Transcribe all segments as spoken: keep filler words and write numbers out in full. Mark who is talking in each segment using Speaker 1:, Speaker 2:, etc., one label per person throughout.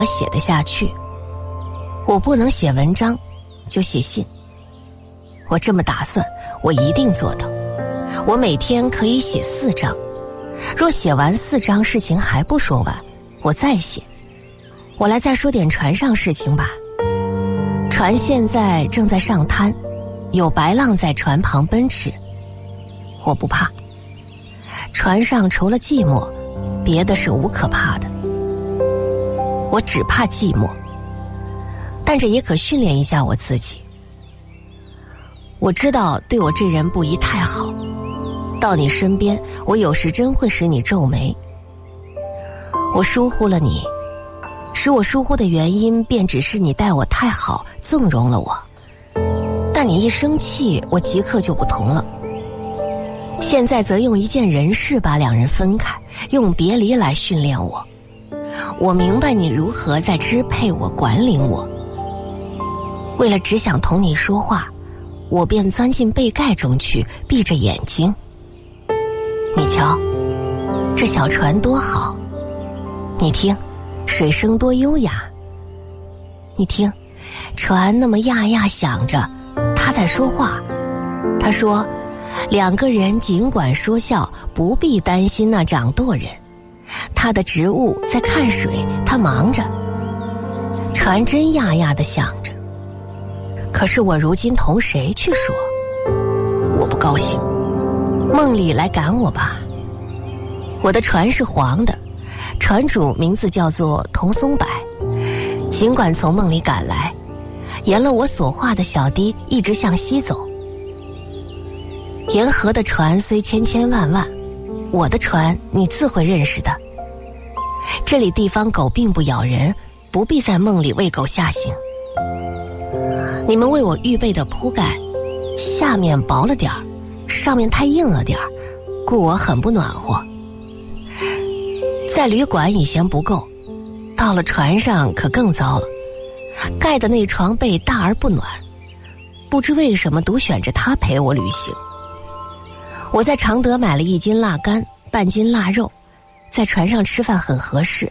Speaker 1: 写得下去。我不能写文章，就写信。我这么打算，我一定做到。我每天可以写四章，若写完四章事情还不说完，我再写。我来再说点船上事情吧。船现在正在上滩，有白浪在船旁奔驰。我不怕，船上除了寂寞，别的是无可怕的。我只怕寂寞，但这也可训练一下我自己。我知道对我这人不宜太好，到你身边，我有时真会使你皱眉。我疏忽了你，使我疏忽的原因便只是你待我太好，纵容了我。但你一生气，我即刻就不同了。现在则用一件人事把两人分开，用别离来训练我。我明白你如何在支配我、管理我。为了只想同你说话，我便钻进被盖中去，闭着眼睛。你瞧，这小船多好，你听，水声多优雅。你听，船那么呀呀响着，他在说话。他说，两个人尽管说笑，不必担心那掌舵人。他的职务在看水，他忙着。船真呀呀地响着。可是我如今同谁去说？我不高兴。梦里来赶我吧。我的船是黄的，船主名字叫做童松柏。尽管从梦里赶来，沿了我所画的小堤一直向西走。沿河的船虽千千万万，我的船你自会认识的。这里地方狗并不咬人，不必在梦里为狗下行。你们为我预备的铺盖，下面薄了点儿，上面太硬了点儿，故我很不暖和。在旅馆以前不够，到了船上可更糟了。盖的那床被大而不暖，不知为什么独选着它陪我旅行。我在常德买了一斤腊肝，半斤腊肉，在船上吃饭很合适。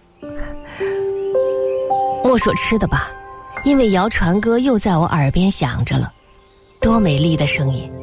Speaker 1: 莫说吃的吧，因为摇船歌又在我耳边响着了，多美丽的声音。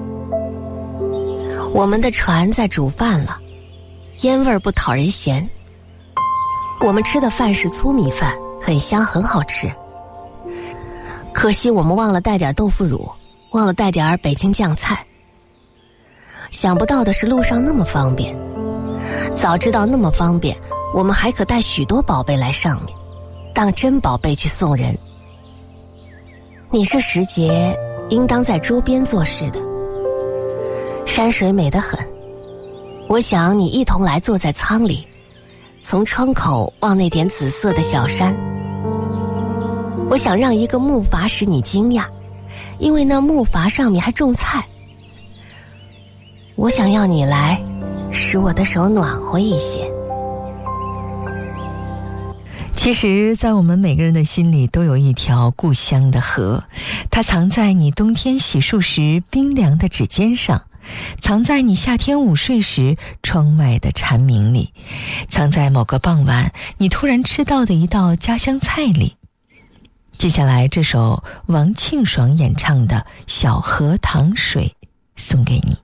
Speaker 1: 我们的船在煮饭了，烟味儿不讨人嫌。我们吃的饭是粗米饭，很香很好吃。可惜我们忘了带点豆腐乳，忘了带点北京酱菜。想不到的是路上那么方便，早知道那么方便，我们还可带许多宝贝来上面，当真宝贝去送人。你这时节应当在周边做事的，山水美得很。我想你一同来坐在舱里，从窗口望那点紫色的小山。我想让一个木筏使你惊讶，因为那木筏上面还种菜。我想要你来，使我的手暖和一些。
Speaker 2: 其实在我们每个人的心里都有一条故乡的河，它藏在你冬天洗漱时冰凉的指尖上，藏在你夏天午睡时窗外的蝉鸣里，藏在某个傍晚你突然吃到的一道家乡菜里。接下来这首王庆爽演唱的《小河淌水》送给你。